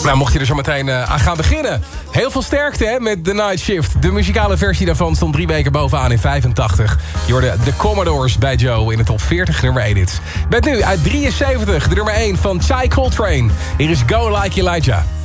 Nou, mocht je er zo meteen aan gaan beginnen. Heel veel sterkte hè, met The Night Shift. De muzikale versie daarvan stond 3 weken bovenaan in 85. Je hoorde The Commodores bij Joe in de top 40 nummer 1 hits. Met nu uit 73 de nummer 1 van Ty Coltrane. Hier is Go Like Elijah.